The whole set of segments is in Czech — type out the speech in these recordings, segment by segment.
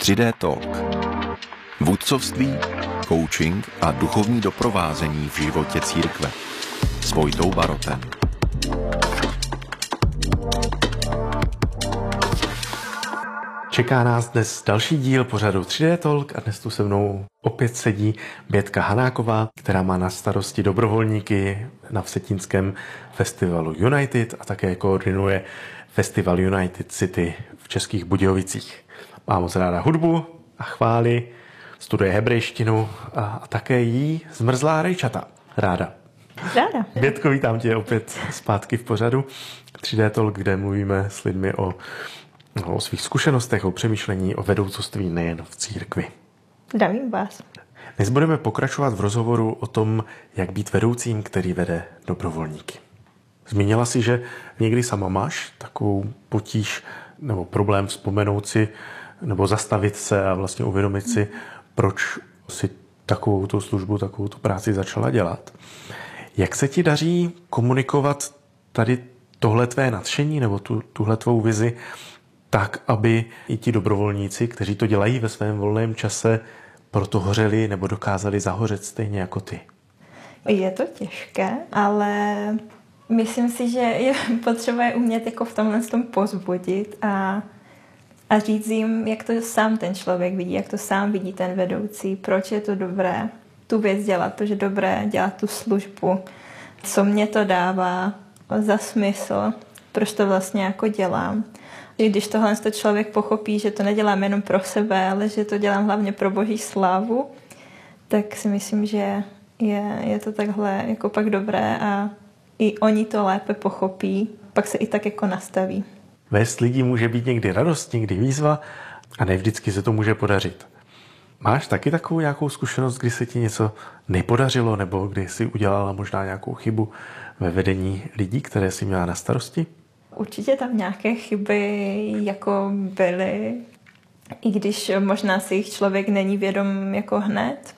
3D Talk. Vůdcovství, coaching a duchovní doprovázení v životě církve. S Vojtou Barotem. Čeká nás dnes další díl pořadu 3D Talk a dnes tu se mnou opět sedí Bětka Hanáková, která má na starosti dobrovolníky na Vsetínském festivalu United a také koordinuje festival United City v Českých Budějovicích. Má moc ráda hudbu a chvály, studuje hebrejštinu a také jí zmrzlá rejčata. Ráda. Bětko, vítám tě opět zpátky v pořadu 3D Talk, kde mluvíme s lidmi o svých zkušenostech, o přemýšlení, o vedoucoství nejen v církvi. Zdravím vás. Dnes budeme pokračovat v rozhovoru o tom, jak být vedoucím, který vede dobrovolníky. Zmínila si, že někdy sama máš takovou potíž nebo problém vzpomenout si nebo zastavit se a vlastně uvědomit si, proč si takovou tu službu, takovou tu práci začala dělat. Jak se ti daří komunikovat tady tohle tvé nadšení nebo tuhle tvou vizi tak, aby i ti dobrovolníci, kteří to dělají ve svém volném čase, proto hořeli nebo dokázali zahořet stejně jako ty? Je to těžké, ale myslím si, že je potřeba je umět jako v tomhle tom povzbudit a říct jim, jak to sám ten člověk vidí, jak to sám vidí ten vedoucí, proč je to dobré tu věc dělat, proč je dobré dělat tu službu, co mě to dává za smysl, proč to vlastně jako dělám. I když tohle člověk pochopí, že to nedělám jenom pro sebe, ale že to dělám hlavně pro Boží slávu, tak si myslím, že je to takhle jako pak dobré a i oni to lépe pochopí, pak se i tak jako nastaví. Vést lidí může být někdy radost, někdy výzva a ne vždycky se to může podařit. Máš taky takovou nějakou zkušenost, kdy se ti něco nepodařilo nebo kdy jsi udělala možná nějakou chybu ve vedení lidí, které jsi měla na starosti? Určitě tam nějaké chyby jako byly, i když možná si jich člověk není vědom jako hned,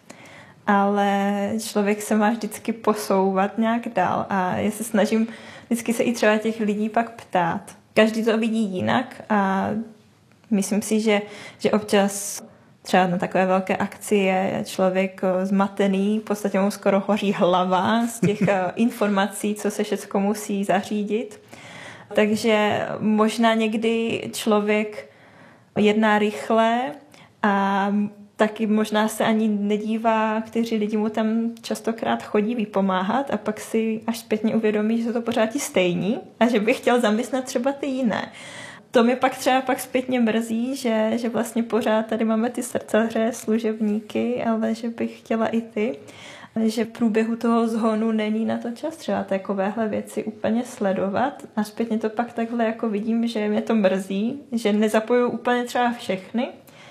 ale člověk se má vždycky posouvat nějak dál a já se snažím vždycky se i třeba těch lidí pak ptát. Každý to vidí jinak a myslím si, že občas třeba na takové velké akci je člověk zmatený, v podstatě mu skoro hoří hlava z těch informací, co se všechno musí zařídit. Takže možná někdy člověk jedná rychle a taky možná se ani nedívá, kteří lidi mu tam častokrát chodí vypomáhat a pak si až zpětně uvědomí, že jsou to pořád ti stejní a že by chtěl zaměstnat třeba ty jiné. To mě pak třeba zpětně mrzí, že vlastně pořád tady máme ty srdcaře, služebníky, ale že bych chtěla i ty. Že v průběhu toho zhonu není na to čas třeba takovéhle věci úplně sledovat a zpětně to pak takhle jako vidím, že mě to mrzí, že nezapojuju úplně třeba všechny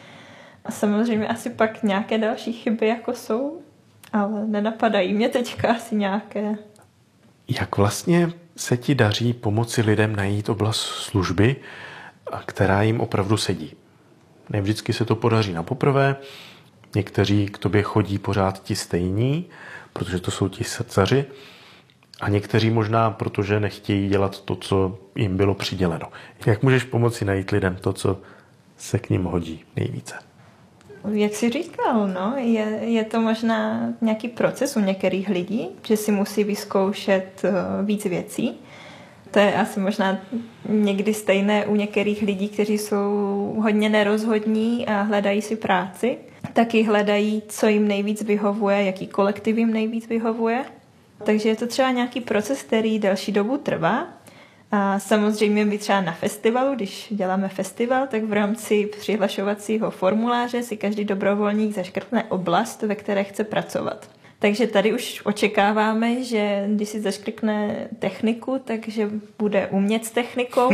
a samozřejmě asi pak nějaké další chyby jako jsou, ale nenapadají mě teďka asi nějaké. Jak vlastně se ti daří pomoci lidem najít oblast služby, která jim opravdu sedí? Ne vždycky se to podaří na poprvé. Někteří k tobě chodí pořád ti stejní, protože to jsou ti srdcaři, a někteří možná, protože nechtějí dělat to, co jim bylo přiděleno. Jak můžeš pomoci najít lidem to, co se k ním hodí nejvíce? Jak jsi říkal, je to možná nějaký proces u některých lidí, že si musí vyzkoušet víc věcí. To je asi možná někdy stejné u některých lidí, kteří jsou hodně nerozhodní a hledají si práci. Taky hledají, co jim nejvíc vyhovuje, jaký kolektiv jim nejvíc vyhovuje. Takže je to třeba nějaký proces, který delší dobu trvá. A samozřejmě my třeba na festivalu, když děláme festival, tak v rámci přihlašovacího formuláře si každý dobrovolník zaškrtne oblast, ve které chce pracovat. Takže tady už očekáváme, že když si zaškrtne techniku, takže bude umět s technikou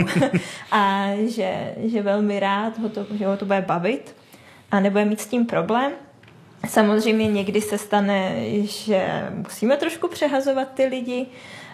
a že velmi rád že ho to bude bavit a nebude mít s tím problém. Samozřejmě někdy se stane, že musíme trošku přehazovat ty lidi